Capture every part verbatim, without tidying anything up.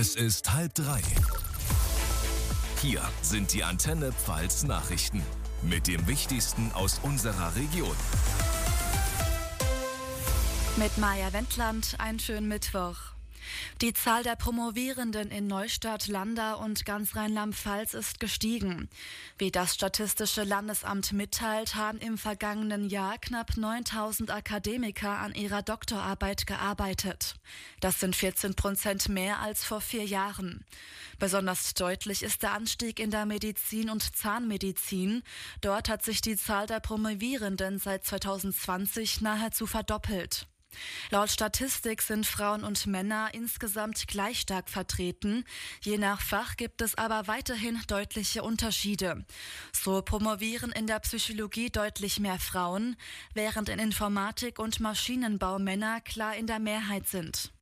Es ist halb drei. Hier sind die Antenne Pfalz Nachrichten mit dem Wichtigsten aus unserer Region. Mit Maja Wendland, einen schönen Mittwoch. Die Zahl der Promovierenden in Neustadt, Landau und ganz Rheinland-Pfalz ist gestiegen. Wie das Statistische Landesamt mitteilt, haben im vergangenen Jahr knapp neuntausend Akademiker an ihrer Doktorarbeit gearbeitet. Das sind vierzehn Prozent mehr als vor vier Jahren. Besonders deutlich ist der Anstieg in der Medizin und Zahnmedizin. Dort hat sich die Zahl der Promovierenden seit zweitausendzwanzig nahezu verdoppelt. Laut Statistik sind Frauen und Männer insgesamt gleich stark vertreten. Je nach Fach gibt es aber weiterhin deutliche Unterschiede. So promovieren in der Psychologie deutlich mehr Frauen, während in Informatik und Maschinenbau Männer klar in der Mehrheit sind.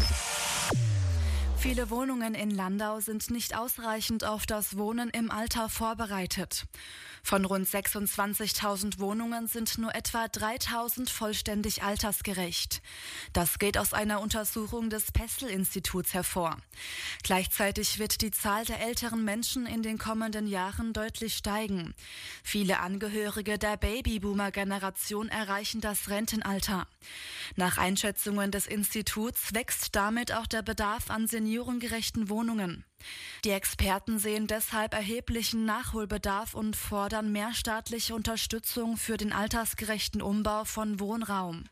Viele Wohnungen in Landau sind nicht ausreichend auf das Wohnen im Alter vorbereitet. Von rund sechsundzwanzigtausend Wohnungen sind nur etwa dreitausend vollständig altersgerecht. Das geht aus einer Untersuchung des Pessl-Instituts hervor. Gleichzeitig wird die Zahl der älteren Menschen in den kommenden Jahren deutlich steigen. Viele Angehörige der Babyboomer-Generation erreichen das Rentenalter. Nach Einschätzungen des Instituts wächst damit auch der Bedarf an seniorengerechten Wohnungen. Die Experten sehen deshalb erheblichen Nachholbedarf und fordern mehr staatliche Unterstützung für den altersgerechten Umbau von Wohnraum.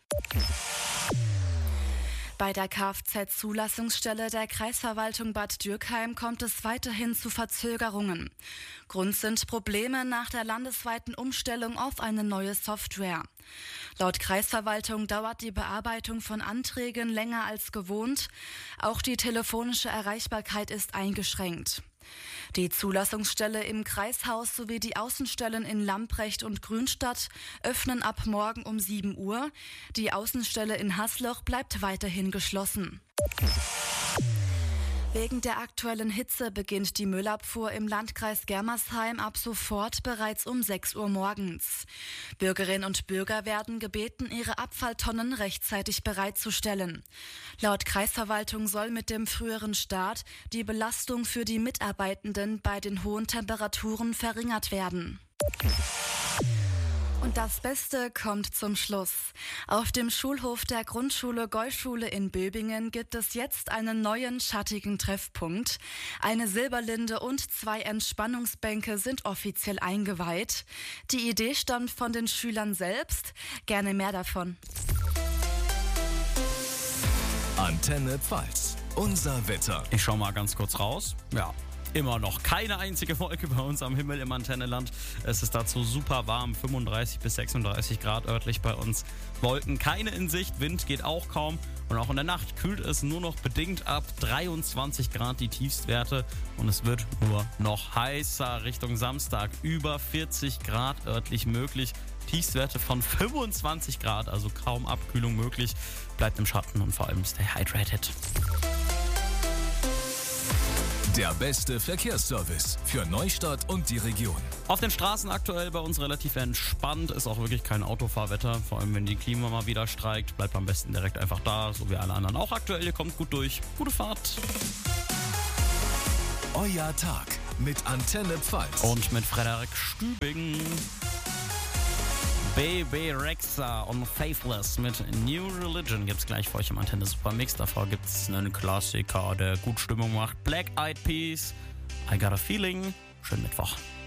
Bei der Kfz-Zulassungsstelle der Kreisverwaltung Bad Dürkheim kommt es weiterhin zu Verzögerungen. Grund sind Probleme nach der landesweiten Umstellung auf eine neue Software. Laut Kreisverwaltung dauert die Bearbeitung von Anträgen länger als gewohnt. Auch die telefonische Erreichbarkeit ist eingeschränkt. Die Zulassungsstelle im Kreishaus sowie die Außenstellen in Lamprecht und Grünstadt öffnen ab morgen um sieben Uhr. Die Außenstelle in Hasloch bleibt weiterhin geschlossen. Wegen der aktuellen Hitze beginnt die Müllabfuhr im Landkreis Germersheim ab sofort bereits um sechs Uhr morgens. Bürgerinnen und Bürger werden gebeten, ihre Abfalltonnen rechtzeitig bereitzustellen. Laut Kreisverwaltung soll mit dem früheren Start die Belastung für die Mitarbeitenden bei den hohen Temperaturen verringert werden. Und das Beste kommt zum Schluss. Auf dem Schulhof der Grundschule Gäuschule in Böbingen gibt es jetzt einen neuen schattigen Treffpunkt. Eine Silberlinde und zwei Entspannungsbänke sind offiziell eingeweiht. Die Idee stammt von den Schülern selbst. Gerne mehr davon. Antenne Pfalz. Unser Wetter. Ich schau mal ganz kurz raus. Ja. Immer noch keine einzige Wolke bei uns am Himmel im Antenneland. Es ist dazu super warm, fünfunddreißig bis sechsunddreißig Grad örtlich bei uns. Wolken keine in Sicht, Wind geht auch kaum. Und auch in der Nacht kühlt es nur noch bedingt ab, dreiundzwanzig Grad die Tiefstwerte. Und es wird nur noch heißer Richtung Samstag, über vierzig Grad örtlich möglich. Tiefstwerte von fünfundzwanzig Grad, also kaum Abkühlung möglich. Bleibt im Schatten und vor allem stay hydrated. Der beste Verkehrsservice für Neustadt und die Region. Auf den Straßen aktuell bei uns relativ entspannt, ist auch wirklich kein Autofahrwetter. Vor allem wenn die Klima mal wieder streikt, bleibt am besten direkt einfach da, so wie alle anderen auch aktuell. Ihr kommt gut durch. Gute Fahrt. Euer Tag mit Antenne Pfalz. Und mit Frederik Stübing. Bebe Rexha und Faithless mit New Religion gibt's gleich für euch im Antenne Supermix. Davor gibt's einen Klassiker, der gut Stimmung macht. Black Eyed Peas, I Got a Feeling. Schönen Mittwoch.